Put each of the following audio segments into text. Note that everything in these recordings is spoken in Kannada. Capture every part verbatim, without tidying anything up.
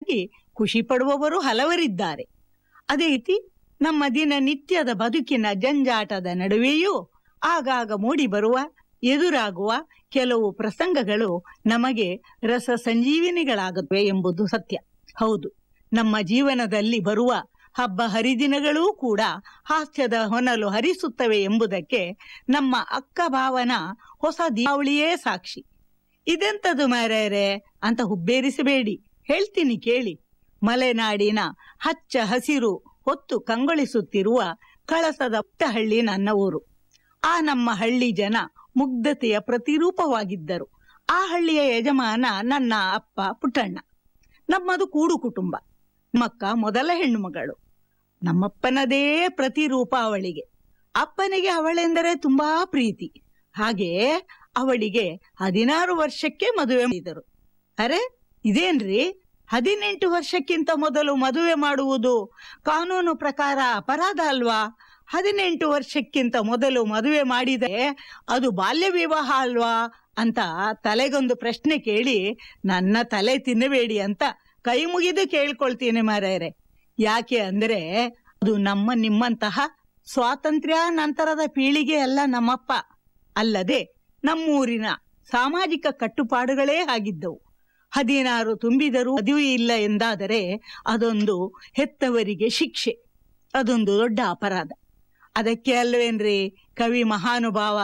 ಖುಷಿ ಖುಷಿ ಪಡುವವರು ಹಲವರಿದ್ದಾರೆ. ಅದೇ ರೀತಿ ನಮ್ಮ ದಿನನಿತ್ಯದ ಬದುಕಿನ ಜಂಜಾಟದ ನಡುವೆಯೂ ಆಗಾಗ ಮೂಡಿ ಬರುವ ಎದುರಾಗುವ ಕೆಲವು ಪ್ರಸಂಗಗಳು ನಮಗೆ ರಸ ಸಂಜೀವಿನಿಗಳಾಗುತ್ತವೆ ಎಂಬುದು ಸತ್ಯ. ಹೌದು, ನಮ್ಮ ಜೀವನದಲ್ಲಿ ಬರುವ ಹಬ್ಬ ಹರಿದಿನಗಳೂ ಕೂಡ ಹಾಸ್ಯದ ಹೊನಲು ಹರಿಸುತ್ತವೆ ಎಂಬುದಕ್ಕೆ ನಮ್ಮ ಅಕ್ಕ ಭಾವನ ಹೊಸ ದೀಪಾವಳಿಯೇ ಸಾಕ್ಷಿ. ಇದೆಂತದು ಮಾರ್ಯಾರೆ ಅಂತ ಹುಬ್ಬೇರಿಸಬೇಡಿ, ಹೇಳ್ತೀನಿ ಕೇಳಿ. ಮಲೆನಾಡಿನ ಹಚ್ಚ ಹಸಿರು ಹೊತ್ತು ಕಂಗೊಳಿಸುತ್ತಿರುವ ಕಳಸದ ಪುಟ್ಟಹಳ್ಳಿ ನನ್ನ ಊರು. ಆ ನಮ್ಮ ಹಳ್ಳಿ ಜನ ಮುಗ್ಧತೆಯ ಪ್ರತಿರೂಪವಾಗಿದ್ದರು. ಆ ಹಳ್ಳಿಯ ಯಜಮಾನ ನನ್ನ ಅಪ್ಪ ಪುಟ್ಟಣ್ಣ. ನಮ್ಮದು ಕೂಡು ಕುಟುಂಬ. ನಮ್ಮಕ್ಕ ಮೊದಲ ಹೆಣ್ಣು ಮಗಳು. ನಮ್ಮಪ್ಪನದೇ ಪ್ರತಿರೂಪ ಅವಳಿಗೆ. ಅಪ್ಪನಿಗೆ ಅವಳೆಂದರೆ ತುಂಬಾ ಪ್ರೀತಿ. ಹಾಗೆ ಅವಳಿಗೆ ಹದಿನಾರು ವರ್ಷಕ್ಕೆ ಮದುವೆ ಮಾಡಿದರು. ಅರೆ ಇದೇನ್ರಿ, ಹದಿನೆಂಟು ವರ್ಷಕ್ಕಿಂತ ಮೊದಲು ಮದುವೆ ಮಾಡುವುದು ಕಾನೂನು ಪ್ರಕಾರ ಅಪರಾಧ ಅಲ್ವಾ? ಹದಿನೆಂಟು ವರ್ಷಕ್ಕಿಂತ ಮೊದಲು ಮದುವೆ ಮಾಡಿದರೆ ಅದು ಬಾಲ್ಯ ವಿವಾಹ ಅಲ್ವಾ ಅಂತ ತಲೆಗೊಂದು ಪ್ರಶ್ನೆ ಕೇಳಿ ನನ್ನ ತಲೆ ತಿನ್ನಬೇಡಿ ಅಂತ ಕೈ ಮುಗಿದು ಕೇಳ್ಕೊಳ್ತೀನಿ ಮಾರಾಯರೆ. ಯಾಕೆ ಅಂದ್ರೆ ಅದು ನಮ್ಮ ನಿಮ್ಮಂತಹ ಸ್ವಾತಂತ್ರ್ಯ ನಂತರದ ಪೀಳಿಗೆ ಅಲ್ಲ ನಮ್ಮಪ್ಪ. ಅಲ್ಲದೆ ನಮ್ಮೂರಿನ ಸಾಮಾಜಿಕ ಕಟ್ಟುಪಾಡುಗಳೇ ಆಗಿದ್ದವು. ಹದಿನಾರು ತುಂಬಿದರೂ ಮದುವೆ ಇಲ್ಲ ಎಂದಾದರೆ ಅದೊಂದು ಹೆತ್ತವರಿಗೆ ಶಿಕ್ಷೆ, ಅದೊಂದು ದೊಡ್ಡ ಅಪರಾಧ. ಅದಕ್ಕೆ ಅಲ್ವೇನ್ರಿ ಕವಿ ಮಹಾನುಭಾವ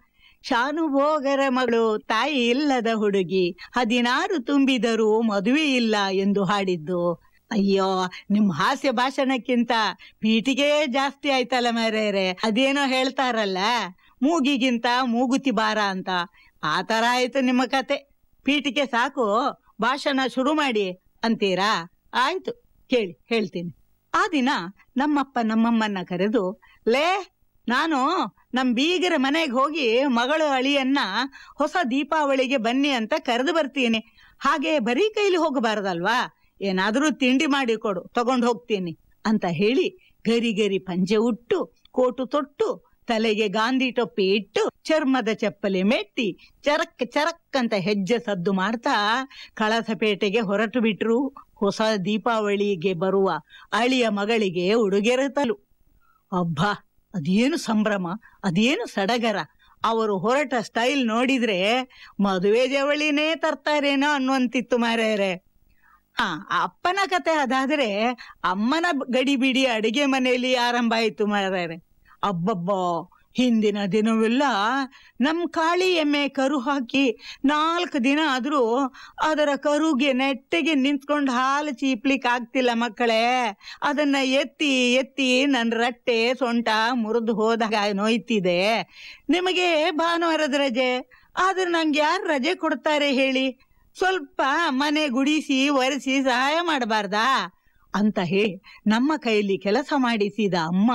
ಶಾನುಭೋಗರ ಮಗಳು ತಾಯಿ ಇಲ್ಲದ ಹುಡುಗಿ ಹದಿನಾರು ತುಂಬಿದರೂ ಮದುವೆ ಇಲ್ಲ ಎಂದು ಹಾಡಿದ್ದು. ಅಯ್ಯೋ, ನಿಮ್ ಹಾಸ್ಯ ಭಾಷಣಕ್ಕಿಂತ ಪೀಟಿಗೆ ಜಾಸ್ತಿ ಆಯ್ತಲ್ಲ ಮಾರ್ಯಾರೆ. ಅದೇನೋ ಹೇಳ್ತಾರಲ್ಲ, ಮೂಗಿಗಿಂತ ಮೂಗುತಿ ಬಾರ ಅಂತ, ಆ ತರ ಆಯ್ತು ನಿಮ್ಮ ಕತೆ. ಪೀಟಿಗೆ ಸಾಕು, ಭಾಷಣ ಶುರು ಮಾಡಿ ಅಂತೀರಾ? ಆಯ್ತು ಕೇಳಿ ಹೇಳ್ತೀನಿ. ಆ ದಿನ ನಮ್ಮಪ್ಪ ನಮ್ಮಮ್ಮನ್ನ ಕರೆದು, ಲೇ ನಾನು ನಮ್ ಬೀಗರ ಮನೆಗೆ ಹೋಗಿ ಮಗಳು ಅಳಿಯನ್ನ ಹೊಸ ದೀಪಾವಳಿಗೆ ಬನ್ನಿ ಅಂತ ಕರೆದು ಬರ್ತೀನಿ. ಹಾಗೆ ಬರೀ ಕೈಲಿ ಹೋಗಬಾರದಲ್ವಾ, ಏನಾದ್ರೂ ತಿಂಡಿ ಮಾಡಿ ಕೊಡು, ತಗೊಂಡು ಹೋಗ್ತೀನಿ ಅಂತ ಹೇಳಿ ಗರಿ ಗರಿ ಪಂಚೆ ಉಟ್ಟು, ಕೋಟು ತೊಟ್ಟು, ತಲೆಗೆ ಗಾಂಧಿ ಟೊಪ್ಪಿ ಇಟ್ಟು, ಚರ್ಮದ ಚಪ್ಪಲಿ ಮೆಟ್ಟಿ ಚರಕ್ ಚರಕ್ ಅಂತ ಹೆಜ್ಜೆ ಸದ್ದು ಮಾಡ್ತಾ ಕಳಸಪೇಟೆಗೆ ಹೊರಟು ಬಿಟ್ರು ಹೊಸ ದೀಪಾವಳಿಗೆ ಬರುವ ಅಳಿಯ ಮಗಳಿಗೆ ಉಡುಗೊರೆ ತಲು. ಅಬ್ಬಾ, ಅದೇನು ಸಂಭ್ರಮ, ಅದೇನು ಸಡಗರ. ಅವರು ಹೊರಟ ಸ್ಟೈಲ್ ನೋಡಿದ್ರೆ ಮದುವೆ ಜವಳಿನೇ ತರ್ತಾರೇನೋ ಅನ್ನುವಂತಿತ್ತು ಮಾರ್ಯಾರೆ. ಆ ಅಪ್ಪನ ಕತೆ ಅದಾದ್ರೆ ಅಮ್ಮನ ಗಡಿ ಬಿಡಿ ಅಡಿಗೆ ಮನೆಯಲ್ಲಿ ಆರಂಭ ಆಯ್ತು ಮಾರ್ಯಾರೆ. ಅಬ್ಬಬ್ಬಾ, ಹಿಂದಿನ ದಿನವೆಲ್ಲ ನಮ್ ಕಾಳಿ ಎಮ್ಮೆ ಕರು ಹಾಕಿ ನಾಲ್ಕು ದಿನ ಆದ್ರೂ ಅದರ ಕರುಗೆ ನೆಟ್ಟಗೆ ನಿಂತ್ಕೊಂಡು ಹಾಲು ಚೀಪ್ಲಿಕ್ ಆಗ್ತಿಲ್ಲ ಮಕ್ಕಳೇ. ಅದನ್ನ ಎತ್ತಿ ಎತ್ತಿ ನನ್ನ ರಟ್ಟೆ ಸೊಂಟ ಮುರಿದು ಹೋದಾಗ ನೋಯ್ತಿದೆ. ನಿಮಗೆ ಭಾನುವಾರದ ರಜೆ, ಆದ್ರೆ ನಂಗೆ ಯಾರು ರಜೆ ಕೊಡ್ತಾರೆ ಹೇಳಿ? ಸ್ವಲ್ಪ ಮನೆ ಗುಡಿಸಿ ಒರೆಸಿ ಸಹಾಯ ಮಾಡಬಾರ್ದಾ ಅಂತ ಹೇಳಿ ನಮ್ಮ ಕೈಲಿ ಕೆಲಸ ಮಾಡಿಸಿದ ಅಮ್ಮ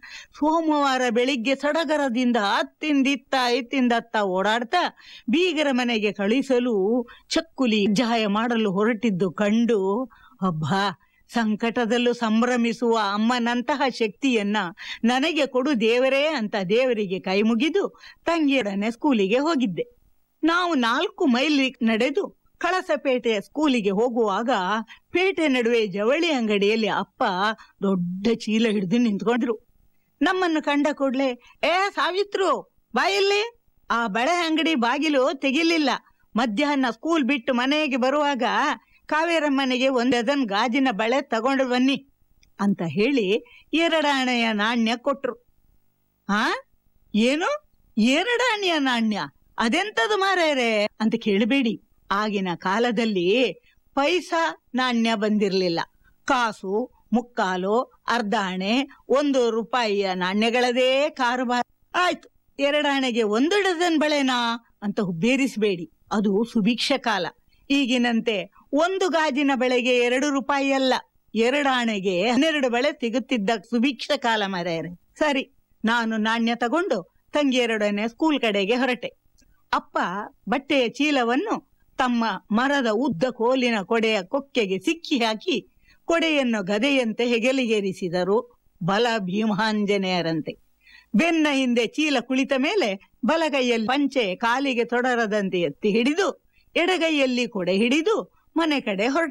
ಸೋಮವಾರ ಬೆಳಿಗ್ಗೆ ಸಡಗರದಿಂದ ಅತ್ತಿಂದಿತ್ತ ಇತ್ತಿಂದತ್ತ ಓಡಾಡ್ತಾ ಬೀಗರ ಮನೆಗೆ ಕಳಿಸಲು ಚಕ್ಕುಲಿ ಜಾಯ ಮಾಡಲು ಹೊರಟಿದ್ದು ಕಂಡು, ಅಬ್ಬಾ, ಸಂಕಟದಲ್ಲೂ ಸಂಭ್ರಮಿಸುವ ಅಮ್ಮನಂತಹ ಶಕ್ತಿಯನ್ನ ನನಗೆ ಕೊಡು ದೇವರೇ ಅಂತ ದೇವರಿಗೆ ಕೈ ಮುಗಿದು ತಂಗಿಯೊಡನೆ ಸ್ಕೂಲಿಗೆ ಹೋಗಿದ್ದೆ. ನಾವು ನಾಲ್ಕು ಮೈಲ್ ನಡೆದು ಕಳಸಪೇಟೆಯ ಸ್ಕೂಲಿಗೆ ಹೋಗುವಾಗ ಪೇಟೆ ನಡುವೆ ಜವಳಿ ಅಂಗಡಿಯಲ್ಲಿ ಅಪ್ಪ ದೊಡ್ಡ ಚೀಲ ಹಿಡಿದು ನಿಂತ್ಕೊಂಡ್ರು. ನಮ್ಮನ್ನು ಕಂಡ ಕೂಡ್ಲೆ, ಏ ಸಾವಿತ್ರು ಬಾಯಲ್ಲಿ, ಆ ಬಳೆ ಅಂಗಡಿ ಬಾಗಿಲು ತೆಗಿಲಿಲ್ಲ. ಮಧ್ಯಾಹ್ನ ಸ್ಕೂಲ್ ಬಿಟ್ಟು ಮನೆಗೆ ಬರುವಾಗ ಕಾವೇರಮ್ಮನಿಗೆ ಒಂದ್ ಡಜನ್ ಗಾಜಿನ ಬಳೆ ತಗೊಂಡು ಬನ್ನಿ ಅಂತ ಹೇಳಿ ಎರಡಾಣೆಯ ನಾಣ್ಯ ಕೊಟ್ರು. ಹಾ, ಏನು ಎರಡಾಣೆಯ ನಾಣ್ಯ? ಅದೆಂತದು ಮಾರ್ಯಾರೆ ಅಂತ ಕೇಳಬೇಡಿ. ಆಗಿನ ಕಾಲದಲ್ಲಿ ಪೈಸಾ ನಾಣ್ಯ ಬಂದಿರ್ಲಿಲ್ಲ. ಕಾಸು, ಮುಕ್ಕಾಲು, ಅರ್ಧಾಣೆ, ಒಂದು ರೂಪಾಯಿಯ ನಾಣ್ಯಗಳದೇ ಕಾರುಬಾರ. ಆಯ್ತು, ಎರಡಾಣೆಗೆ ಒಂದು ಡಜನ್ ಬಳೆನಾ ಅಂತ ಹುಬ್ಬೇರಿಸಬೇಡಿ. ಅದು ಸುಭಿಕ್ಷ ಕಾಲ. ಈಗಿನಂತೆ ಒಂದು ಗಾಜಿನ ಬಳೆಗೆ ಎರಡು ರೂಪಾಯಿ ಅಲ್ಲ, ಎರಡಾಣೆಗೆ ಹನ್ನೆರಡು ಬಳೆ ಸಿಗುತ್ತಿದ್ದ ಸುಭಿಕ್ಷ ಕಾಲ ಮಾರ್ಯಾರೆ. ಸರಿ, ನಾನು ನಾಣ್ಯ ತಗೊಂಡು ತಂಗಿಯರೊಡನೆ ಸ್ಕೂಲ್ ಕಡೆಗೆ ಹೊರಟೆ. ಅಪ್ಪ ಬಟ್ಟೆಯ ಚೀಲವನ್ನು ತಮ್ಮ ಮರದ ಉದ್ದ ಕೋಲಿನ ಕೊಡೆಯ ಕೊಕ್ಕೆಗೆ ಸಿಕ್ಕಿ ಹಾಕಿ ಕೊಡೆಯನ್ನು ಗದೆಯಂತೆ ಹೆಗಲಿಗೇರಿಸಿದರು ಬಲ ಭೀಮಾಂಜನೇಯರಂತೆ. ಬೆನ್ನ ಹಿಂದೆ ಚೀಲ ಕುಳಿತ ಮೇಲೆ ಬಲಗೈಯಲ್ಲಿ ಪಂಚೆ ಕಾಲಿಗೆ ತೊಡರದಂತೆ ಎತ್ತಿ ಹಿಡಿದು ಎಡಗೈಯಲ್ಲಿ ಕೊಡೆ ಹಿಡಿದು ಮನೆ ಕಡೆ ಹೊರಟ್ರು.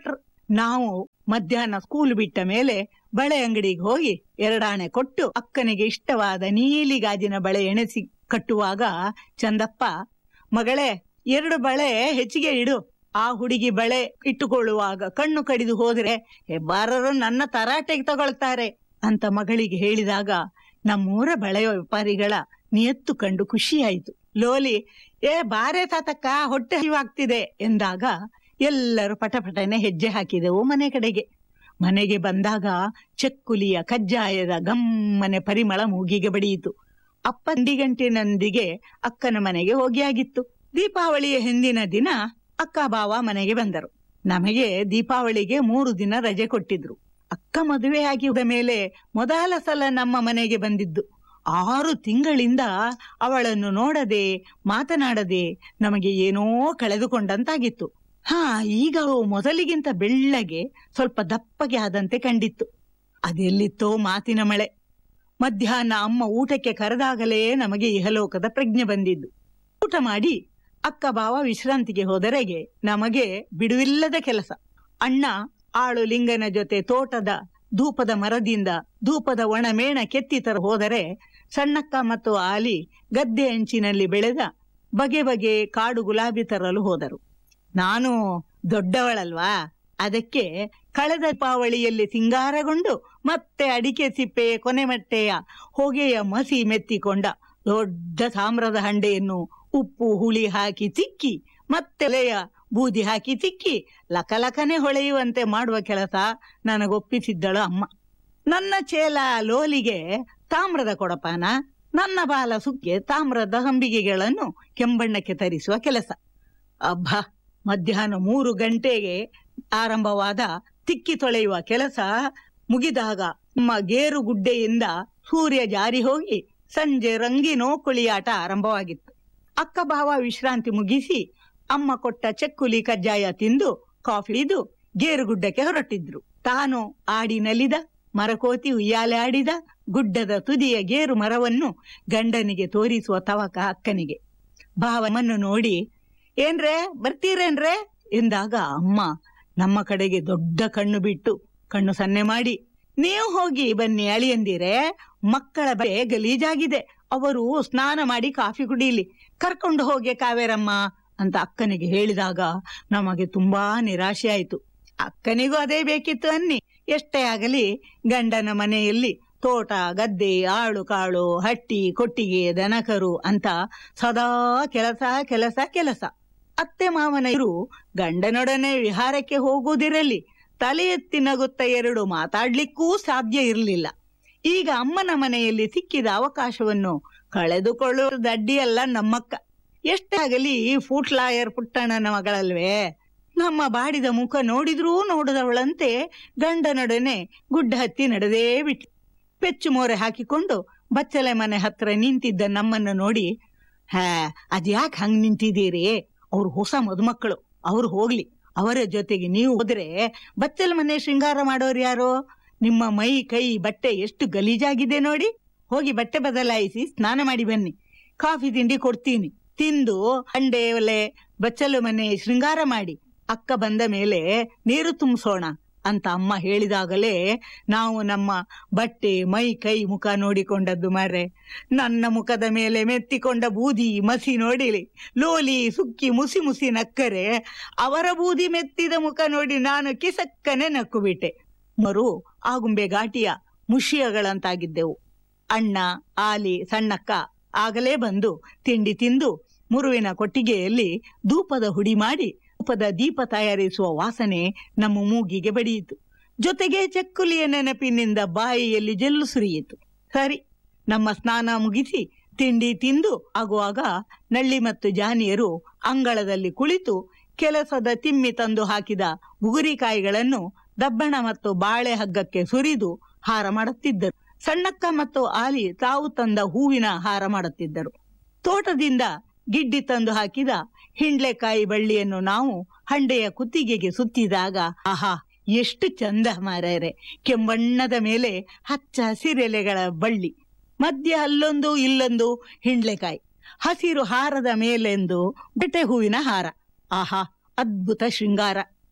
ನಾವು ಮಧ್ಯಾಹ್ನ ಸ್ಕೂಲ್ ಬಿಟ್ಟ ಮೇಲೆ ಬಳೆ ಅಂಗಡಿಗೆ ಹೋಗಿ ಎರಡಾಣೆ ಕೊಟ್ಟು ಅಕ್ಕನಿಗೆ ಇಷ್ಟವಾದ ನೀಲಿ ಗಾಜಿನ ಬಳೆ ಎಣೆಸಿ ಕಟ್ಟುವಾಗ ಚಂದಪ್ಪ, ಮಗಳೇ ಎರಡು ಬಳೆ ಹೆಚ್ಚಿಗೆ ಇಡು, ಆ ಹುಡುಗಿ ಬಳೆ ಇಟ್ಟುಕೊಳ್ಳುವಾಗ ಕಣ್ಣು ಕಡಿದು ಹೋದ್ರೆ ಹೆಬ್ಬಾರರು ನನ್ನ ತರಾಟೆಗೆ ತಗೊಳ್ತಾರೆ ಅಂತ ಮಗಳಿಗೆ ಹೇಳಿದಾಗ ನಮ್ಮೂರ ಬಳೆ ವ್ಯಾಪಾರಿಗಳ ನಿಯತ್ತು ಕಂಡು ಖುಷಿಯಾಯಿತು. ಲೋಲಿ, ಏ ಬಾರೆ ತಾತಕ್ಕ, ಹೊಟ್ಟೆ ಹಸಿವಾಗ್ತಿದೆ ಎಂದಾಗ ಎಲ್ಲರೂ ಪಟಪಟನೆ ಹೆಜ್ಜೆ ಹಾಕಿದೆವು ಮನೆ ಕಡೆಗೆ. ಮನೆಗೆ ಬಂದಾಗ ಚಕ್ಕುಲಿಯ ಕಜ್ಜಾಯದ ಗಮ್ಮನೆ ಪರಿಮಳ ಮೂಗಿಗೆ ಬಡಿಯಿತು. ಅಪ್ಪ ಗಂಟಿನೊಂದಿಗೆ ಅಕ್ಕನ ಮನೆಗೆ ಹೋಗಿಯಾಗಿತ್ತು. ದೀಪಾವಳಿಯ ಹಿಂದಿನ ದಿನ ಅಕ್ಕ ಬಾವ ಮನೆಗೆ ಬಂದರು. ನಮಗೆ ದೀಪಾವಳಿಗೆ ಮೂರು ದಿನ ರಜೆ ಕೊಟ್ಟಿದ್ರು. ಅಕ್ಕ ಮದುವೆಯಾಗಿ ಹೋದ ಮೇಲೆ ಮೊದಲ ಸಲ ನಮ್ಮ ಮನೆಗೆ ಬಂದಿದ್ದು. ಆರು ತಿಂಗಳಿಂದ ಅವಳನ್ನು ನೋಡದೆ ಮಾತನಾಡದೆ ನಮಗೆ ಏನೋ ಕಳೆದುಕೊಂಡಂತಾಗಿತ್ತು. ಹಾ, ಈಗ ಅವಳು ಮೊದಲಿಗಿಂತ ಬೆಳ್ಳಗೆ ಸ್ವಲ್ಪ ದಪ್ಪಗೆ ಆದಂತೆ ಕಂಡಿತ್ತು. ಅದೆಲ್ಲಿತ್ತೋ ಮಾತಿನ ಮಳೆ. ಮಧ್ಯಾಹ್ನ ಅಮ್ಮ ಊಟಕ್ಕೆ ಕರೆದಾಗಲೇ ನಮಗೆ ಇಹಲೋಕದ ಪ್ರಜ್ಞೆ ಬಂದಿದ್ದು. ಊಟ ಮಾಡಿ ಅಕ್ಕ ಬಾವ ವಿಶ್ರಾಂತಿಗೆ ಹೋದರೆಗೆ ನಮಗೆ ಬಿಡುವಿಲ್ಲದ ಕೆಲಸ. ಅಣ್ಣ ಆಳು ಲಿಂಗನ ಜೊತೆ ತೋಟದ ಧೂಪದ ಮರದಿಂದ ಧೂಪದ ಒಣ ಮೇಣ ಕೆತ್ತಿ ತರ ಹೋದರೆ, ಸಣ್ಣಕ್ಕ ಮತ್ತು ಆಲಿ ಗದ್ದೆ ಅಂಚಿನಲ್ಲಿ ಬೆಳೆದ ಬಗೆ ಬಗೆ ಕಾಡು ಗುಲಾಬಿ ತರಲು ಹೋದರು. ನಾನು ದೊಡ್ಡವಳಲ್ವಾ, ಅದಕ್ಕೆ ಕಳೆದ ದೀಪಾವಳಿಯಲ್ಲಿ ಸಿಂಗಾರಗೊಂಡು ಮತ್ತೆ ಅಡಿಕೆ ಸಿಪ್ಪೆ ಕೊನೆಮಟ್ಟೆಯ ಹೊಗೆಯ ಮಸಿ ಮೆತ್ತಿಕೊಂಡ ದೊಡ್ಡ ತಾಮ್ರದ ಹಂಡೆಯನ್ನು ಉಪ್ಪು ಹುಳಿ ಹಾಕಿ ತಿಕ್ಕಿ ಮತ್ತೆ ಎಲೆಯ ಬೂದಿ ಹಾಕಿ ತಿಕ್ಕಿ ಲಕಲಕನೆ ಹೊಳೆಯುವಂತೆ ಮಾಡುವ ಕೆಲಸ ನನಗೊಪ್ಪಿಸಿದ್ದಳು ಅಮ್ಮ. ನನ್ನ ಚೇಲ ಲೋಲಿಗೆ ತಾಮ್ರದ ಕೊಡಪಾನ, ನನ್ನ ಬಾಲ ಸುಕ್ಕೆ ತಾಮ್ರದ ಹಂಬಿಗೆಗಳನ್ನು ಕೆಂಬಣ್ಣಕ್ಕೆ ತರಿಸುವ ಕೆಲಸ. ಅಬ್ಬ, ಮಧ್ಯಾಹ್ನ ಮೂರು ಗಂಟೆಗೆ ಆರಂಭವಾದ ತಿಕ್ಕಿ ತೊಳೆಯುವ ಕೆಲಸ ಮುಗಿದಾಗ ನಮ್ಮ ಗೇರುಗುಡ್ಡೆಯಿಂದ ಸೂರ್ಯ ಜಾರಿ ಹೋಗಿ ಸಂಜೆ ರಂಗಿನೋ ಕುಳಿಯಾಟ ಆರಂಭವಾಗಿತ್ತು. ಅಕ್ಕ ಬಾವ ವಿಶ್ರಾಂತಿ ಮುಗಿಸಿ ಅಮ್ಮ ಕೊಟ್ಟ ಚಕ್ಕುಲಿ ಕಜ್ಜಾಯ ತಿಂದು ಕಾಫಿ ಇದ್ದು ಗೇರುಗುಡ್ಡಕ್ಕೆ ಹೊರಟಿದ್ರು. ತಾನು ಆಡಿ ನಲಿದ ಮರಕೋತಿ ಉಯ್ಯಾಲೆ ಆಡಿದ ಗುಡ್ಡದ ತುದಿಯ ಗೇರು ಮರವನ್ನು ಗಂಡನಿಗೆ ತೋರಿಸುವ ತವಕ ಅಕ್ಕನಿಗೆ. ಭಾವನನ್ನು ನೋಡಿ, ಏನ್ರೇ ಬರ್ತೀರೇನ್ರೇ ಎಂದಾಗ ಅಮ್ಮ ನಮ್ಮ ಕಡೆಗೆ ದೊಡ್ಡ ಕಣ್ಣು ಬಿಟ್ಟು ಕಣ್ಣು ಸನ್ನೆ ಮಾಡಿ, ನೀವು ಹೋಗಿ ಬನ್ನಿ ಅಳಿಯಂದಿರೆ, ಮಕ್ಕಳ ಬರೆ ಗಲೀಜಾಗಿದೆ, ಅವರು ಸ್ನಾನ ಮಾಡಿ ಕಾಫಿ ಕುಡೀಲಿ, ಕರ್ಕೊಂಡು ಹೋಗಿ ಕಾವೇರಮ್ಮ ಅಂತ ಅಕ್ಕನಿಗೆ ಹೇಳಿದಾಗ ನಮಗೆ ತುಂಬಾ ನಿರಾಶೆ ಆಯ್ತು. ಅಕ್ಕನಿಗೂ ಅದೇ ಬೇಕಿತ್ತು ಅನ್ನಿ. ಎಷ್ಟೇ ಆಗಲಿ ಗಂಡನ ಮನೆಯಲ್ಲಿ ತೋಟ ಗದ್ದೆ ಆಳು ಕಾಳು ಹಟ್ಟಿ ಕೊಟ್ಟಿಗೆ ದನಕರು ಅಂತ ಸದಾ ಕೆಲಸ ಕೆಲಸ ಕೆಲಸ. ಅತ್ತೆ ಮಾವನರು ಗಂಡನೊಡನೆ ವಿಹಾರಕ್ಕೆ ಹೋಗುವುದಿರಲಿ, ತಲೆ ಎತ್ತಿ ನಗುತ್ತ ಎರಡು ಮಾತಾಡ್ಲಿಕ್ಕೂ ಸಾಧ್ಯ ಇರಲಿಲ್ಲ. ಈಗ ಅಮ್ಮನ ಮನೆಯಲ್ಲಿ ಸಿಕ್ಕಿದ ಅವಕಾಶವನ್ನು ಕಳೆದುಕೊಳ್ಳುವ ದಡ್ಡಿಯಲ್ಲ ನಮ್ಮಕ್ಕ. ಎಷ್ಟೇ ಆಗಲಿ ಫೂಟ್ಲಾಯರ್ ಪುಟ್ಟಣ್ಣನ ಮಗಳಲ್ವೇ. ನಮ್ಮ ಬಾಡಿದ ಮುಖ ನೋಡಿದ್ರೂ ನೋಡದವಳಂತೆ ಗಂಡನೊಡನೆ ಗುಡ್ಡ ಹತ್ತಿ ನಡೆದೇ ಬಿಟ್ಟು ಪೆಚ್ಚು ಮೋರೆ ಹಾಕಿಕೊಂಡು ಬಚ್ಚಲೆ ಮನೆ ಹತ್ರ ನಿಂತಿದ್ದ ನಮ್ಮನ್ನು ನೋಡಿ, ಹಾ ಅದ್ಯಾಕೆ ಹಂಗ್ ನಿಂತಿದ್ದೀರಿ, ಅವ್ರು ಹೊಸ ಮದುಮಕ್ಕಳು, ಅವ್ರು ಹೋಗ್ಲಿ, ಅವರ ಜೊತೆಗೆ ನೀವು ಹೋದ್ರೆ ಬಚ್ಚಲ ಮನೆ ಶೃಂಗಾರ ಮಾಡೋರು ಯಾರೋ, ನಿಮ್ಮ ಮೈ ಕೈ ಬಟ್ಟೆ ಎಷ್ಟು ಗಲೀಜಾಗಿದೆ ನೋಡಿ, ಹೋಗಿ ಬಟ್ಟೆ ಬದಲಾಯಿಸಿ ಸ್ನಾನ ಮಾಡಿ ಬನ್ನಿ, ಕಾಫಿ ತಿಂಡಿ ಕೊಡ್ತೀನಿ, ತಿಂದು ಅಂಡೆ ಒಲೆ ಬಚ್ಚಲು ಮನೆ ಶೃಂಗಾರ ಮಾಡಿ ಅಕ್ಕ ಬಂದ ಮೇಲೆ ನೀರು ತುಂಬಿಸೋಣ ಅಂತ ಅಮ್ಮ ಹೇಳಿದಾಗಲೇ ನಾವು ನಮ್ಮ ಬಟ್ಟೆ ಮೈ ಕೈ ಮುಖ ನೋಡಿಕೊಂಡದ್ದು ಮಾರ್ರೆ. ನನ್ನ ಮುಖದ ಮೇಲೆ ಮೆತ್ತಿಕೊಂಡ ಬೂದಿ ಮಸಿ ನೋಡಿಲಿ ಲೋಲಿ ಸುಕ್ಕಿ ಮುಸಿ ಮುಸಿ ನಕ್ಕರೆ, ಅವರ ಬೂದಿ ಮೆತ್ತಿದ ಮುಖ ನೋಡಿ ನಾನು ಕಿಸಕ್ಕನೆ ನಕ್ಕು ಬಿಟ್ಟೆ. ಮರು ಆಗುಂಬೆ ಘಾಟಿಯ ಮುಷಿಯಗಳಂತಾಗಿದ್ದೆವು. ಅಣ್ಣ ಆಲಿ ಸಣ್ಣಕ್ಕ ಆಗಲೇ ಬಂದು ತಿಂಡಿ ತಿಂದು ಮುರುವಿನ ಕೊಟ್ಟಿಗೆಯಲ್ಲಿ ಧೂಪದ ಹುಡಿ ಮಾಡಿ ಧೂಪದ ದೀಪ ತಯಾರಿಸುವ ವಾಸನೆ ನಮ್ಮ ಮೂಗಿಗೆ ಬಡಿಯಿತು. ಜೊತೆಗೆ ಚಕ್ಕುಲಿಯ ನೆನಪಿನಿಂದ ಬಾಯಿಯಲ್ಲಿ ಜಲ್ಲು ಸುರಿಯಿತು. ಸರಿ, ನಮ್ಮ ಸ್ನಾನ ಮುಗಿಸಿ ತಿಂಡಿ ತಿಂದು ಆಗುವಾಗ ನಳ್ಳಿ ಮತ್ತು ಜಾನಿಯರು ಅಂಗಳದಲ್ಲಿ ಕುಳಿತು ಕೆಲಸದ ತಿಮ್ಮಿ ತಂದು ಹಾಕಿದ ಬುಗುರಿಕಾಯಿಗಳನ್ನು ದಬ್ಬಣ ಮತ್ತು ಬಾಳೆ ಹಗ್ಗಕ್ಕೆ ಸುರಿದು ಹಾರ ಮಾಡುತ್ತಿದ್ದರು. ಸಣ್ಣಕ್ಕ ಮತ್ತು ಆಲಿ ತಾವು ತಂದ ಹೂವಿನ ಹಾರ ಮಾಡುತ್ತಿದ್ದರು. ತೋಟದಿಂದ ಗಿಡ್ಡಿ ತಂದು ಹಾಕಿದ ಹಿಂಡ್ಲೆಕಾಯಿ ಬಳ್ಳಿಯನ್ನು ನಾವು ಹಂಡೆಯ ಕುತ್ತಿಗೆಗೆ ಸುತ್ತಿದಾಗ ಆಹಾ ಎಷ್ಟು ಚಂದ ಮಾರರೆ. ಕೆಂಬಣ್ಣದ ಮೇಲೆ ಹಚ್ಚ ಹಸಿರೆಲೆಗಳ ಬಳ್ಳಿ, ಮಧ್ಯ ಅಲ್ಲೊಂದು ಇಲ್ಲೊಂದು ಹಿಂಡ್ಲೆಕಾಯಿ, ಹಸಿರು ಹಾರದ ಮೇಲೆಂದು ಬೆಟೆ ಹೂವಿನ ಹಾರ. ಆಹಾ ಅದ್ಭುತ ಶೃಂಗಾರ.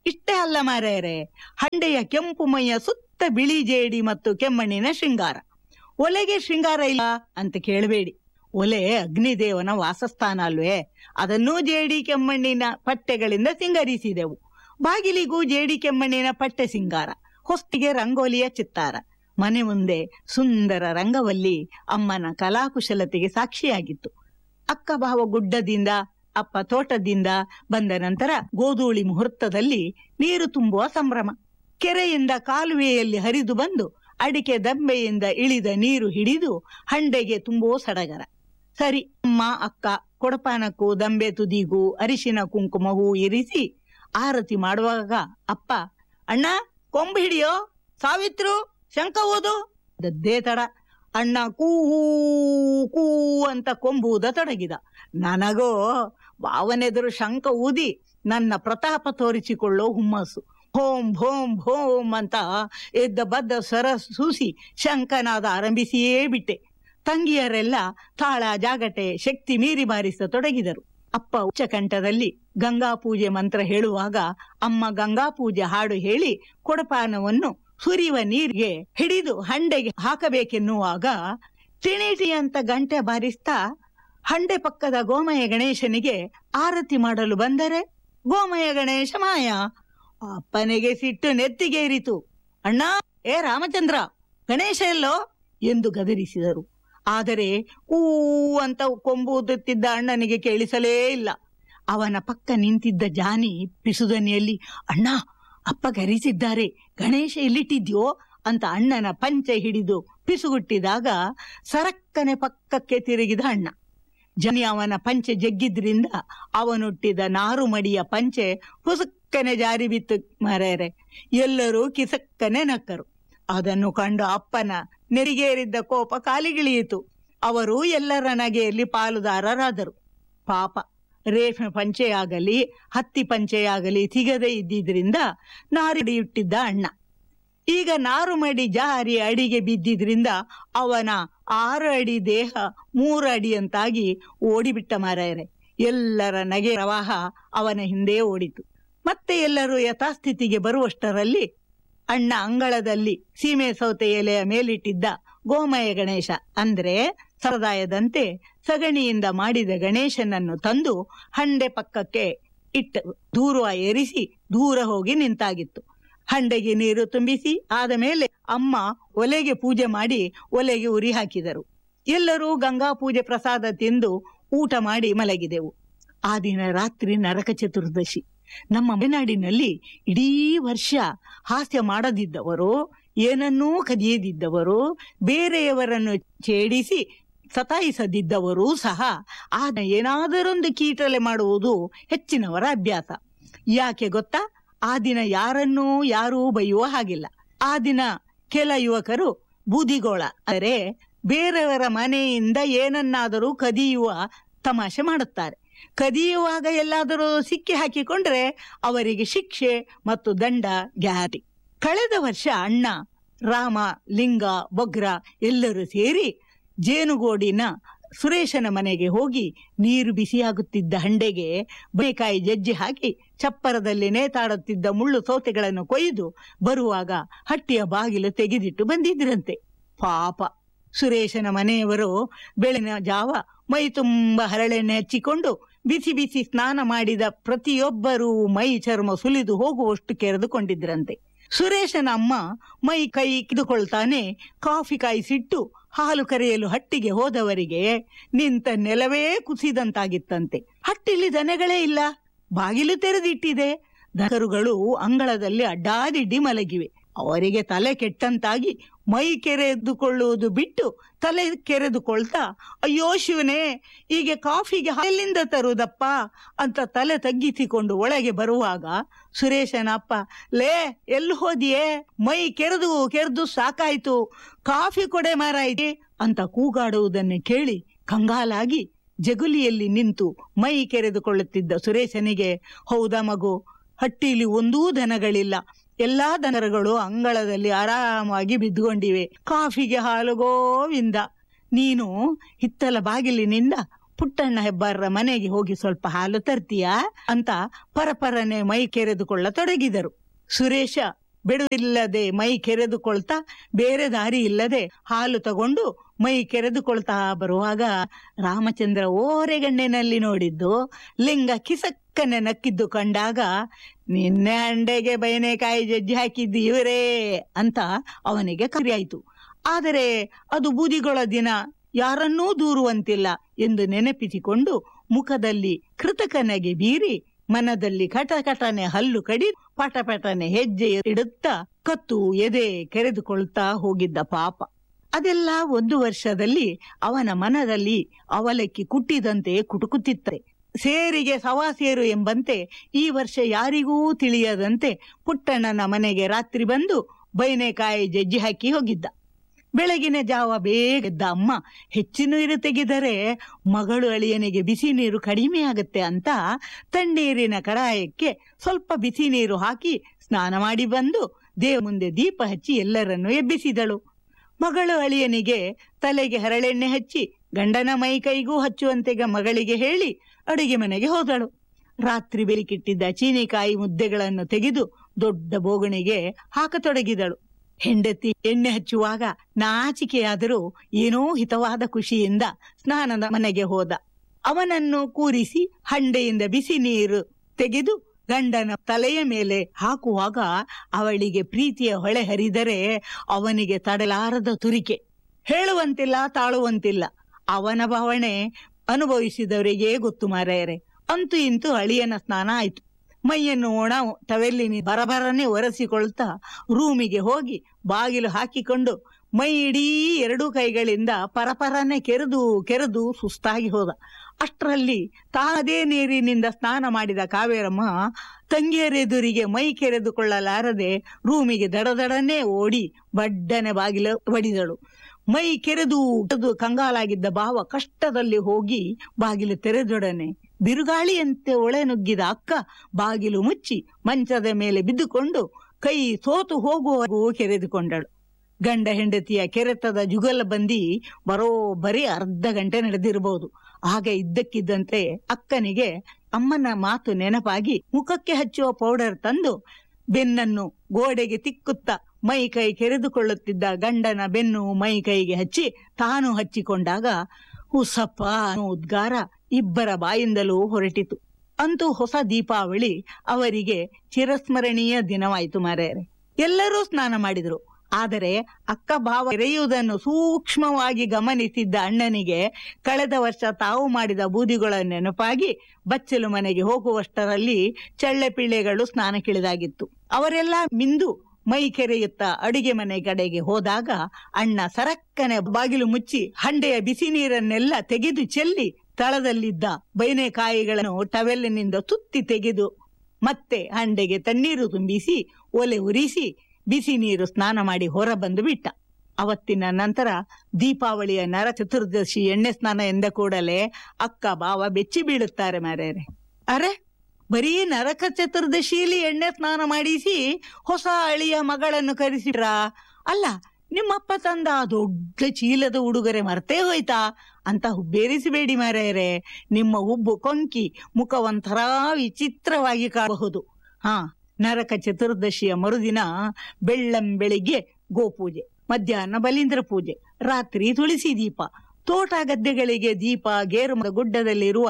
ಇಷ್ಟೇ ಅಲ್ಲ ಮಾರೇರೆ, ಹಂಡೆಯ ಕೆಂಪು ಮೈಯ ಸುತ್ತ ಬಿಳಿ ಜೇಡಿ ಮತ್ತು ಕೆಮ್ಮಣ್ಣಿನ ಶೃಂಗಾರ. ಒಲೆಗೆ ಶೃಂಗಾರ ಇಲ್ಲ ಅಂತ ಕೇಳಬೇಡಿ. ಒಲೆ ಅಗ್ನಿದೇವನ ವಾಸಸ್ಥಾನ ಅಲ್ವೇ, ಅದನ್ನೂ ಜೇಡಿ ಕೆಮ್ಮಣ್ಣಿನ ಪಟ್ಟೆಗಳಿಂದ ಸಿಂಗರಿಸಿದೆವು. ಬಾಗಿಲಿಗೂ ಜೇಡಿ ಕೆಮ್ಮಣ್ಣಿನ ಪಟ್ಟೆ ಸಿಂಗಾರ, ಹೊಸ್ತಿಗೆ ರಂಗೋಲಿಯ ಚಿತ್ತಾರ. ಮನೆ ಮುಂದೆ ಸುಂದರ ರಂಗವಲ್ಲಿ ಅಮ್ಮನ ಕಲಾಕುಶಲತೆಗೆ ಸಾಕ್ಷಿಯಾಗಿತ್ತು. ಅಕ್ಕ ಭಾವ ಗುಡ್ಡದಿಂದ, ಅಪ್ಪ ತೋಟದಿಂದ ಬಂದ ನಂತರ ಗೋಧೂಳಿ ಮುಹೂರ್ತದಲ್ಲಿ ನೀರು ತುಂಬುವ ಸಂಭ್ರಮ. ಕೆರೆಯಿಂದ ಕಾಲುವೆಯಲ್ಲಿ ಹರಿದು ಬಂದು ಅಡಿಕೆ ದಂಬೆಯಿಂದ ಇಳಿದ ನೀರು ಹಿಡಿದು ಹಂಡೆಗೆ ತುಂಬುವ ಸಡಗರ. ಸರಿ, ಅಮ್ಮ ಅಕ್ಕ ಕೊಡಪಾನಕ್ಕೂ ದಂಬೆ ತುದಿಗೂ ಅರಿಶಿನ ಕುಂಕುಮ ಹೂ ಇರಿಸಿ ಆರತಿ ಮಾಡುವಾಗ ಅಪ್ಪ, ಅಣ್ಣ ಕೊಂಬು ಹಿಡಿಯೋ, ಸಾವಿತ್ರು ಶಂಕ ಓದು ದದ್ದೇ ತಡ. ಅಣ್ಣ ಕೂ ಕೂ ಅಂತ ಕೊಂಬುವುದ ತೊಡಗಿದ. ನನಗೋ ಭಾವನೆದರು ಶಂಕ ಊದಿ ನನ್ನ ಪ್ರತಾಪ ತೋರಿಸಿಕೊಳ್ಳೋ ಹುಮ್ಮಸ್ಸು. ಭೋಂ ಭೋಂ ಭೋಂ ಅಂತ ಎದ್ದ ಬದ್ದ ಸ್ವರ ಸೂಸಿ ಶಂಕನಾದ ಆರಂಭಿಸಿಯೇ ಬಿಟ್ಟೆ. ತಂಗಿಯರೆಲ್ಲ ತಾಳ ಜಾಗಟೆ ಶಕ್ತಿ ಮೀರಿ ಬಾರಿಸತೊಡಗಿದರು. ಅಪ್ಪ ಉಚ್ಚಕಂಠದಲ್ಲಿ ಗಂಗಾ ಪೂಜೆ ಮಂತ್ರ ಹೇಳುವಾಗ ಅಮ್ಮ ಗಂಗಾ ಪೂಜೆ ಹಾಡು ಹೇಳಿ ಕೊಡಪಾನವನ್ನು ಸುರಿಯುವ ನೀರಿಗೆ ಹಿಡಿದು ಹಂಡೆಗೆ ಹಾಕಬೇಕೆನ್ನುವಾಗ ಟಿಣಿಟಿ ಅಂತ ಗಂಟೆ ಬಾರಿಸ್ತಾ ಹಂಡೆ ಪಕ್ಕದ ಗೋಮಯ ಗಣೇಶನಿಗೆ ಆರತಿ ಮಾಡಲು ಬಂದರೆ ಗೋಮಯ ಗಣೇಶ ಮಾಯ. ಅಪ್ಪನಿಗೆ ಸಿಟ್ಟು ನೆತ್ತಿಗೇರಿತು. ಅಣ್ಣ, ಏ ರಾಮಚಂದ್ರ, ಗಣೇಶ ಎಲ್ಲೋ ಎಂದು ಗದರಿಸಿದರು. ಆದರೆ ಊ ಅಂತ ಕೊಂಬುತ್ತಿದ್ದ ಅಣ್ಣನಿಗೆ ಕೇಳಿಸಲೇ ಇಲ್ಲ. ಅವನ ಪಕ್ಕ ನಿಂತಿದ್ದ ಜಾನಿ ಪಿಸುದನಿಯಲ್ಲಿ, ಅಣ್ಣ ಅಪ್ಪ ಕರೆಸಿದ್ದಾರೆ, ಗಣೇಶ ಎಲ್ಲಿಟ್ಟಿದ್ಯೋ ಅಂತ ಅಣ್ಣನ ಪಂಚೆ ಹಿಡಿದು ಪಿಸುಗುಟ್ಟಿದಾಗ ಸರಕ್ಕನೆ ಪಕ್ಕಕ್ಕೆ ತಿರುಗಿದ ಅಣ್ಣ. ಜನಿ ಅವನ ಪಂಚೆ ಜಗ್ಗಿದ್ರಿಂದ ಅವನುಟ್ಟಿದ ನಾರು ಮಡಿಯ ಪಂಚೆ ಹುಸುಕ್ಕನೆ ಜಾರಿ ಬಿತ್ತು ಮರೆಯರೆ. ಎಲ್ಲರೂ ಕಿಸಕ್ಕನೆ ನಕ್ಕರು. ಅದನ್ನು ಕಂಡು ಅಪ್ಪನ ನೆರಿಗೇರಿದ್ದ ಕೋಪ ಕಾಲಿಗಿಳಿಯಿತು. ಅವರು ಎಲ್ಲರ ನಗೆಯಲ್ಲಿ ಪಾಲುದಾರರಾದರು. ಪಾಪ, ರೇಷ್ಮೆ ಪಂಚೆಯಾಗಲಿ ಹತ್ತಿ ಪಂಚೆಯಾಗಲಿ ಸಿಗದೆ ಇದ್ದಿದ್ರಿಂದ ನಾರಿಡಿಯುಟ್ಟಿದ್ದ ಅಣ್ಣ ಈಗ ನಾರು ಮಡಿ ಜಾರಿ ಅಡಿಗೆ ಬಿದ್ದಿದ್ರಿಂದ ಅವನ ಆರು ಅಡಿ ದೇಹ ಮೂರು ಅಡಿಯಂತಾಗಿ ಓಡಿಬಿಟ್ಟ ಮಾರಾಯರೆ. ಎಲ್ಲರ ನಗೆ ಪ್ರವಾಹ ಅವನ ಹಿಂದೆ ಓಡಿತು. ಮತ್ತೆ ಎಲ್ಲರೂ ಯಥಾಸ್ಥಿತಿಗೆ ಬರುವಷ್ಟರಲ್ಲಿ ಅಣ್ಣ ಅಂಗಳದಲ್ಲಿ ಸೀಮೆ ಸೌತೆ ಎಲೆಯ ಮೇಲಿಟ್ಟಿದ್ದ ಗೋಮಯ ಗಣೇಶ ಅಂದ್ರೆ ಸಂಪ್ರದಾಯದಂತೆ ಸಗಣಿಯಿಂದ ಮಾಡಿದ ಗಣೇಶನನ್ನು ತಂದು ಹಂಡೆ ಪಕ್ಕಕ್ಕೆ ಇಟ್ಟು ದೂರ ಏರಿಸಿ ದೂರ ಹೋಗಿ ನಿಂತಾಗಿತ್ತು. ಹಂಡೆಗೆ ನೀರು ತುಂಬಿಸಿ ಆದ ಮೇಲೆ ಅಮ್ಮ ಒಲೆಗೆ ಪೂಜೆ ಮಾಡಿ ಒಲೆಗೆ ಉರಿ ಹಾಕಿದರು. ಎಲ್ಲರೂ ಗಂಗಾ ಪೂಜೆ ಪ್ರಸಾದ ತಿಂದು ಊಟ ಮಾಡಿ ಮಲಗಿದೆವು. ಆ ದಿನ ರಾತ್ರಿ ನರಕ ಚತುರ್ದಶಿ. ನಮ್ಮ ಮಲೆನಾಡಿನಲ್ಲಿ ಇಡೀ ವರ್ಷ ಹಾಸ್ಯ ಮಾಡದಿದ್ದವರು, ಏನನ್ನೂ ಕದಿಯದಿದ್ದವರು, ಬೇರೆಯವರನ್ನು ಛೇಡಿಸಿ ಸತಾಯಿಸದಿದ್ದವರೂ ಸಹ ಆದ ಏನಾದರೊಂದು ಕೀಟಲೆ ಮಾಡುವುದು ಹೆಚ್ಚಿನವರ ಅಭ್ಯಾಸ. ಯಾಕೆ ಗೊತ್ತಾ? ಆ ದಿನ ಯಾರನ್ನೂ ಯಾರೂ ಬೈಯುವ ಹಾಗಿಲ್ಲ. ಆ ದಿನ ಕೆಲ ಯುವಕರು ಬೂದಿಗೋಳ ಅಂದರೆ ಬೇರೆಯವರ ಮನೆಯಿಂದ ಏನನ್ನಾದರೂ ಕದಿಯುವ ತಮಾಷೆ ಮಾಡುತ್ತಾರೆ. ಕದಿಯುವಾಗ ಎಲ್ಲಾದರೂ ಸಿಕ್ಕಿ ಹಾಕಿಕೊಂಡ್ರೆ ಅವರಿಗೆ ಶಿಕ್ಷೆ ಮತ್ತು ದಂಡ ಗ್ಯಾರಂಟಿ. ಕಳೆದ ವರ್ಷ ಅಣ್ಣ, ರಾಮ, ಲಿಂಗ, ಬೊಗ್ರ ಎಲ್ಲರೂ ಸೇರಿ ಜೇನುಗೋಡಿನ ಸುರೇಶನ ಮನೆಗೆ ಹೋಗಿ ನೀರು ಬಿಸಿಯಾಗುತ್ತಿದ್ದ ಹಂಡೆಗೆ ಬೇಕಾಯಿ ಜಜ್ಜಿ ಹಾಕಿ ಚಪ್ಪರದಲ್ಲಿ ನೇತಾಡುತ್ತಿದ್ದ ಮುಳ್ಳು ಸೌತೆಗಳನ್ನು ಕೊಯ್ದು ಬರುವಾಗ ಹಟ್ಟಿಯ ಬಾಗಿಲು ತೆಗೆದಿಟ್ಟು ಬಂದಿದ್ರಂತೆ. ಪಾಪ, ಸುರೇಶನ ಮನೆಯವರು ಬೆಳಗಿನ ಜಾವ ಮೈ ತುಂಬ ಹರಳೆಣ್ಣೆ ಹಚ್ಚಿಕೊಂಡು ಬಿಸಿ ಬಿಸಿ ಸ್ನಾನ ಮಾಡಿದ ಪ್ರತಿಯೊಬ್ಬರೂ ಮೈ ಚರ್ಮ ಸುಲಿದು ಹೋಗುವಷ್ಟು ಕೆರೆದುಕೊಂಡಿದ್ರಂತೆ. ಸುರೇಶನ ಅಮ್ಮ ಮೈ ಕೈ ಕಿದುಕೊಳ್ತಾನೆ ಕಾಫಿ ಕಾಯಿಸಿಟ್ಟು ಹಾಲು ಕರೆಯಲು ಹಟ್ಟಿಗೆ ಹೋದವರಿಗೆ ನಿಂತ ನೆಲವೇ ಕುಸಿದಂತಾಗಿತ್ತಂತೆ. ಹಟ್ಟಿಲಿ ದನಗಳೇ ಇಲ್ಲ, ಬಾಗಿಲು ತೆರೆದಿಟ್ಟಿದೆ. ದನಕರುಗಳು ಅಂಗಳದಲ್ಲಿ ಅಡ್ಡಾದಿಡ್ಡಿ ಮಲಗಿವೆ. ಅವರಿಗೆ ತಲೆ ಕೆಟ್ಟಂತಾಗಿ ಮೈ ಕೆರೆದುಕೊಳ್ಳುವುದು ಬಿಟ್ಟು ತಲೆ ಕೆರೆದುಕೊಳ್ತಾ, ಅಯ್ಯೋ ಶಿವನೇ, ಈಗ ಕಾಫಿಗೆ ಎಲ್ಲಿಂದ ತರುವುದಪ್ಪ ಅಂತ ತಲೆ ತಗ್ಗಿಸಿಕೊಂಡು ಒಳಗೆ ಬರುವಾಗ ಸುರೇಶನ ಅಪ್ಪ, ಲೇ ಎಲ್ಲಿ ಹೋದಿಯೇ, ಮೈ ಕೆರೆದು ಕೆರೆದು ಸಾಕಾಯ್ತು, ಕಾಫಿ ಕೊಡೆ ಮಾರಾಯ್ತಿ ಅಂತ ಕೂಗಾಡುವುದನ್ನು ಕೇಳಿ ಕಂಗಾಲಾಗಿ ಜಗುಲಿಯಲ್ಲಿ ನಿಂತು ಮೈ ಕೆರೆದುಕೊಳ್ಳುತ್ತಿದ್ದ ಸುರೇಶನಿಗೆ, ಹೌದಾ ಮಗು, ಹಟ್ಟಿಲಿ ಒಂದೂ ದನಗಳಿಲ್ಲ, ಎಲ್ಲಾ ದನಗಳು ಅಂಗಳದಲ್ಲಿ ಆರಾಮಾಗಿ ಬಿದ್ದುಕೊಂಡಿವೆ. ಕಾಫಿಗೆ ಹಾಲು ಗೋವಿಂದ. ನೀನು ಹಿತ್ತಲ ಬಾಗಿಲಿನಿಂದ ಪುಟ್ಟಣ್ಣ ಹೆಬ್ಬಾರರ ಮನೆಗೆ ಹೋಗಿ ಸ್ವಲ್ಪ ಹಾಲು ತರ್ತೀಯಾ ಅಂತ ಪರಪರನೆ ಮೈ ಕೆರೆದುಕೊಳ್ಳತೊಡಗಿದರು. ಸುರೇಶ ಬಿಡುವಿಲ್ಲದೆ ಮೈ ಕೆರೆದುಕೊಳ್ತಾ ಬೇರೆ ದಾರಿ ಇಲ್ಲದೆ ಹಾಲು ತಗೊಂಡು ಮೈ ಕೆರೆದುಕೊಳ್ತಾ ಬರುವಾಗ ರಾಮಚಂದ್ರ ಓರೆಗಣ್ಣಿನಲ್ಲಿ ನೋಡಿದ್ದು ಲಿಂಗ ಕಿಸಕ್ಕನೆ ನಕ್ಕಿದ್ದು ಕಂಡಾಗ, ನಿನ್ನೆ ಅಂಡೆಗೆ ಬೈನೆಕಾಯಿ ಜಜ್ಜಿ ಹಾಕಿದ್ದು ಇವರೇ ಅಂತ ಅವನಿಗೆ ಕರಿಯಾಯಿತು. ಆದರೆ ಅದು ಬೂದಿಗೊಳ ದಿನ, ಯಾರನ್ನೂ ದೂರುವಂತಿಲ್ಲ ಎಂದು ನೆನಪಿಸಿಕೊಂಡು ಮುಖದಲ್ಲಿ ಕೃತಕನೆಗೆ ಬೀರಿ ಮನದಲ್ಲಿ ಕಟಕಟನೆ ಹಲ್ಲು ಕಡಿ ಪಟಪಟನೆ ಹೆಜ್ಜೆ ಇಡುತ್ತಾ ಕತ್ತು ಎದೆ ಕೆರೆದುಕೊಳ್ತಾ ಹೋಗಿದ್ದ ಪಾಪ. ಅದೆಲ್ಲ ಒಂದು ವರ್ಷದಲ್ಲಿ ಅವನ ಮನದಲ್ಲಿ ಅವಲಕ್ಕಿ ಕುಟ್ಟಿದಂತೆ ಕುಟುಕುತ್ತಿತ್ತರೆ. ಸೇರಿಗೆ ಸವಾಸೇರು ಎಂಬಂತೆ ಈ ವರ್ಷ ಯಾರಿಗೂ ತಿಳಿಯದಂತೆ ಪುಟ್ಟಣ್ಣನ ಮನೆಗೆ ರಾತ್ರಿ ಬಂದು ಬೈನೆಕಾಯಿ ಜಜ್ಜಿ ಹಾಕಿ ಹೋಗಿದ್ದ. ಬೆಳಗಿನ ಜಾವ ಬೇಗ ಎದ್ದ ಅಮ್ಮ ಹೆಚ್ಚು ನೀರು ತೆಗೆದರೆ ಮಗಳು ಅಳಿಯನಿಗೆ ಬಿಸಿ ನೀರು ಕಡಿಮೆ ಆಗುತ್ತೆ ಅಂತ ತಣ್ಣೀರಿನ ಕಡಾಯಕ್ಕೆ ಸ್ವಲ್ಪ ಬಿಸಿ ನೀರು ಹಾಕಿ ಸ್ನಾನ ಮಾಡಿ ಬಂದು ದೇವ ಮುಂದೆ ದೀಪ ಹಚ್ಚಿ ಎಲ್ಲರನ್ನೂ ಎಬ್ಬಿಸಿದಳು. ಮಗಳು ಅಳಿಯನಿಗೆ ತಲೆಗೆ ಹರಳೆಣ್ಣೆ ಹಚ್ಚಿ ಗಂಡನ ಮೈ ಕೈಗೂ ಹಚ್ಚುವಂತೆ ಮಗಳಿಗೆ ಹೇಳಿ ಅಡುಗೆ ಮನೆಗೆ ಹೋದಳು. ರಾತ್ರಿ ಬೆಲಿಕಿಟ್ಟಿದ್ದ ಚೀನಿಕಾಯಿ ಮುದ್ದೆಗಳನ್ನು ತೆಗೆದು ದೊಡ್ಡ ಬೋಗಣಿಗೆ ಹಾಕತೊಡಗಿದಳು. ಹೆಂಡತಿ ಎಣ್ಣೆ ಹಚ್ಚುವಾಗ ನಾಚಿಕೆಯಾದರೂ ಏನೋ ಹಿತವಾದ ಖುಷಿಯಿಂದ ಸ್ನಾನದ ಮನೆಗೆ ಹೋದ. ಅವನನ್ನು ಕೂರಿಸಿ ಹಂಡೆಯಿಂದ ಬಿಸಿ ನೀರು ತೆಗೆದು ಗಂಡನ ತಲೆಯ ಮೇಲೆ ಹಾಕುವಾಗ ಅವಳಿಗೆ ಪ್ರೀತಿಯ ಹೊಳೆ ಹರಿದರೆ ಅವನಿಗೆ ತಡಲಾರದ ತುರಿಕೆ. ಹೇಳುವಂತಿಲ್ಲ, ತಾಳುವಂತಿಲ್ಲ. ಅವನ ಭಾವನೆ ಅನುಭವಿಸಿದವರಿಗೆ ಗೊತ್ತು ಮಾರಾಯರೆ. ಅಂತೂ ಇಂತೂ ಅಳಿಯನ ಸ್ನಾನ ಆಯ್ತು. ಮೈಯನ್ನು ಒಣ ಟವೆಲ್ಲಿನ ಬರಬರನೆ ಒರೆಸಿಕೊಳ್ತಾ ರೂಮಿಗೆ ಹೋಗಿ ಬಾಗಿಲು ಹಾಕಿಕೊಂಡು ಮೈ ಇಡೀ ಎರಡೂ ಕೈಗಳಿಂದ ಪರಪರನೆ ಕೆರೆದು ಕೆರೆದು ಸುಸ್ತಾಗಿ ಹೋದ. ಅಷ್ಟರಲ್ಲಿ ತಾನದೇ ನೀರಿನಿಂದ ಸ್ನಾನ ಮಾಡಿದ ಕಾವೇರಮ್ಮ ತಂಗಿಯರೆದುರಿಗೆ ಮೈ ಕೆರೆದುಕೊಳ್ಳಲಾರದೆ ರೂಮಿಗೆ ದಡದಡನೆ ಓಡಿ ಬಡ್ಡನೆ ಬಾಗಿಲು ಬಡಿದಳು. ಮೈ ಕೆರೆದು ಕಂಗಾಲಾಗಿದ್ದ ಭಾವ ಕಷ್ಟದಲ್ಲಿ ಹೋಗಿ ಬಾಗಿಲು ತೆರೆದೊಡನೆ ಬಿರುಗಾಳಿಯಂತೆ ಒಳೆ ನುಗ್ಗಿದ ಅಕ್ಕ ಬಾಗಿಲು ಮುಚ್ಚಿ ಮಂಚದ ಮೇಲೆ ಬಿದ್ದುಕೊಂಡು ಕೈ ಸೋತು ಹೋಗುವವರೆಗೂ ಕೆರೆದುಕೊಂಡಳು. ಗಂಡ ಹೆಂಡತಿಯ ಕೆರೆತದ ಜುಗಲ ಬಂದಿ ಬರೋಬ್ಬರಿ ಅರ್ಧ ಗಂಟೆ ನಡೆದಿರಬಹುದು. ಆಗ ಇದ್ದಕ್ಕಿದ್ದಂತೆ ಅಕ್ಕನಿಗೆ ಅಮ್ಮನ ಮಾತು ನೆನಪಾಗಿ ಮುಖಕ್ಕೆ ಹಚ್ಚುವ ಪೌಡರ್ ತಂದು ಬೆನ್ನನ್ನು ಗೋಡೆಗೆ ತಿಕ್ಕುತ್ತಾ ಮೈ ಕೈ ಕೆರೆದುಕೊಳ್ಳುತ್ತಿದ್ದ ಗಂಡನ ಬೆನ್ನು ಮೈ ಕೈಗೆ ಹಚ್ಚಿ ತಾನು ಹಚ್ಚಿಕೊಂಡಾಗ ಹುಸಪ್ಪ ಅನ್ನೋ ಉದ್ಗಾರ ಇಬ್ಬರ ಬಾಯಿಂದಲೂ ಹೊರಟಿತು. ಅಂತೂ ಹೊಸ ದೀಪಾವಳಿ ಅವರಿಗೆ ಚಿರಸ್ಮರಣೀಯ ದಿನವಾಯಿತು ಮಾರಾಯರೆ. ಎಲ್ಲರೂ ಸ್ನಾನ ಮಾಡಿದ್ರು. ಆದರೆ ಅಕ್ಕ ಭಾವ ಎರೆಯುವುದನ್ನು ಸೂಕ್ಷ್ಮವಾಗಿ ಗಮನಿಸಿದ್ದ ಅಣ್ಣನಿಗೆ ಕಳೆದ ವರ್ಷ ತಾವು ಮಾಡಿದ ಬೂದಿಗಳ ನೆನಪಾಗಿ ಬಚ್ಚಲು ಮನೆಗೆ ಹೋಗುವಷ್ಟರಲ್ಲಿ ಚಳ್ಳೆ ಪಿಳ್ಳೆಗಳು ಸ್ನಾನಕ್ಕಿಳಿದಾಗಿತ್ತು. ಅವರೆಲ್ಲ ಮಿಂದು ಮೈ ಕೆರೆಯುತ್ತಾ ಅಡುಗೆ ಮನೆ ಕಡೆಗೆ ಹೋದಾಗ ಅಣ್ಣ ಸರಕ್ಕನೆ ಬಾಗಿಲು ಮುಚ್ಚಿ ಹಂಡೆಯ ಬಿಸಿ ನೀರನ್ನೆಲ್ಲ ತೆಗೆದು ಚೆಲ್ಲಿ ತಳದಲ್ಲಿದ್ದ ಬೈನೆಕಾಯಿಗಳನ್ನು ಟವೆಲ್ಲಿನಿಂದ ತುತ್ತಿ ತೆಗೆದು ಮತ್ತೆ ಹಂಡೆಗೆ ತಣ್ಣೀರು ತುಂಬಿಸಿ ಒಲೆ ಉರಿಸಿ ಬಿಸಿ ನೀರು ಸ್ನಾನ ಮಾಡಿ ಹೊರ ಬಂದು ಬಿಟ್ಟ. ಅವತ್ತಿನ ನಂತರ ದೀಪಾವಳಿಯ ನರ ಚತುರ್ದಶಿ ಎಣ್ಣೆ ಸ್ನಾನ ಎಂದ ಕೂಡಲೇ ಅಕ್ಕ ಭಾವ ಬೆಚ್ಚಿ ಬೀಳುತ್ತಾರೆ ಮಾರೇರೆ. ಅರೆ, ಬರೀ ನರಕ ಚತುರ್ದಶಿಯಲ್ಲಿ ಎಣ್ಣೆ ಸ್ನಾನ ಮಾಡಿಸಿ ಹೊಸ ಅಳಿಯ ಮಗಳನ್ನು ಕರೆಸಿಟ್ರ? ಅಲ್ಲ, ನಿಮ್ಮಪ್ಪ ತಂದ ದೊಡ್ಡ ಚೀಲದ ಉಡುಗೊರೆ ಮರ್ತೇ ಹೋಯ್ತಾ ಅಂತ ಹುಬ್ಬೇರಿಸಬೇಡಿ ಮಾರಾಯರೆ. ನಿಮ್ಮ ಹುಬ್ಬು ಕೊಂಕಿ ಮುಖ ಒಂಥರ ವಿಚಿತ್ರವಾಗಿ ಕಾಣಬಹುದು. ಹಾ, ನರಕ ಚತುರ್ದಶಿಯ ಮರುದಿನ ಬೆಳ್ಳಂ ಬೆಳಿಗ್ಗೆ ಗೋಪೂಜೆ, ಮಧ್ಯಾಹ್ನ ಬಲೀಂದ್ರ ಪೂಜೆ, ರಾತ್ರಿ ತುಳಸಿ ದೀಪ, ತೋಟ ಗದ್ದೆಗಳಿಗೆ ದೀಪ, ಗೇರುಮದ ಗುಡ್ಡದಲ್ಲಿರುವ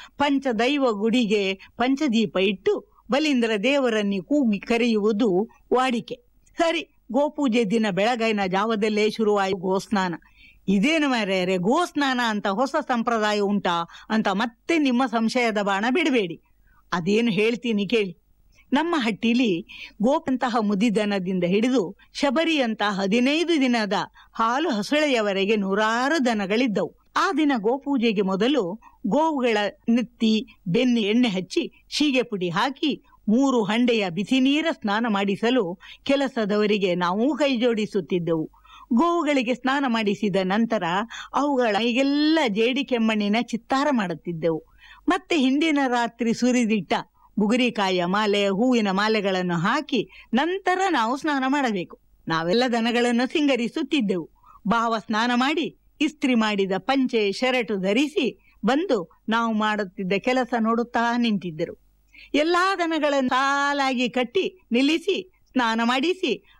ಪಂಚದೈವ ಗುಡಿಗೆ ಪಂಚದೀಪ ಇಟ್ಟು ಬಲೀಂದ್ರ ದೇವರನ್ನು ಕೂಗಿ ಕರೆಯುವುದು ವಾಡಿಕೆ. ಸರಿ, ಗೋಪೂಜೆ ದಿನ ಬೆಳಗಿನ ಜಾವದಲ್ಲೇ ಶುರುವಾಯಿತು ಗೋಸ್ನಾನ. ಇದೇನು ಮಾರ್ಯಾರೆ, ಗೋಸ್ನಾನ ಅಂತ ಹೊಸ ಸಂಪ್ರದಾಯ ಉಂಟಾ ಅಂತ ಮತ್ತೆ ನಿಮ್ಮ ಸಂಶಯದ ಬಾಣ ಬಿಡಬೇಡಿ. ಅದೇನು ಹೇಳ್ತೀನಿ ಕೇಳಿ. ನಮ್ಮ ಹಟ್ಟಿಲಿ ಗೋಪಂತಹ ಮುದಿದನದಿಂದ ಹಿಡಿದು ಶಬರಿಯಂತ ಹದಿನೈದು ದಿನದ ಹಾಲು ಹಸುಳೆಯವರೆಗೆ ನೂರಾರು ದನಗಳಿದ್ದವು. ಆ ದಿನ ಗೋಪೂಜೆಗೆ ಮೊದಲು ಗೋವುಗಳ ನೆತ್ತಿ ಬೆನ್ನಿ ಎಣ್ಣೆ ಹಚ್ಚಿ ಶೀಗೆ ಪುಡಿ ಹಾಕಿ ಮೂರು ಹಂಡೆಯ ಬಿಸಿ ನೀರ ಸ್ನಾನ ಮಾಡಿಸಲು ಕೆಲಸದವರಿಗೆ ನಾವು ಕೈ ಜೋಡಿಸುತ್ತಿದ್ದೆವು. ಗೋವುಗಳಿಗೆ ಸ್ನಾನ ಮಾಡಿಸಿದ ನಂತರ ಅವುಗಳ ಮೈಗೆಲ್ಲ ಜೇಡಿ ಕೆಮ್ಮಣ್ಣಿನ ಚಿತ್ತಾರ ಮಾಡುತ್ತಿದ್ದೆವು. ಮತ್ತೆ ಹಿಂದಿನ ರಾತ್ರಿ ಸುರಿದಿಟ್ಟ ಬುಗುರಿಕಾಯಿಯ ಮಾಲೆ, ಹೂವಿನ ಮಾಲೆಗಳನ್ನು ಹಾಕಿ ನಂತರ ನಾವು ಸ್ನಾನ ಮಾಡಬೇಕು. ನಾವೆಲ್ಲ ದನಗಳನ್ನು ಸಿಂಗರಿಸುತ್ತಿದ್ದೆವು. ಭಾವ ಸ್ನಾನ ಮಾಡಿ ಇಸ್ತ್ರಿ ಮಾಡಿದ ಪಂಚೆ ಶರಟು ಧರಿಸಿ ಬಂದು ನಾವು ಮಾಡುತ್ತಿದ್ದ ಕೆಲಸ ನೋಡುತ್ತಾ ನಿಂತಿದ್ದರು. ಎಲ್ಲಾ ದನಗಳನ್ನು ಸಾಲಾಗಿ ಕಟ್ಟಿ ನಿಲ್ಲಿಸಿ ಸ್ನಾನ ಮಾಡಿಸಿ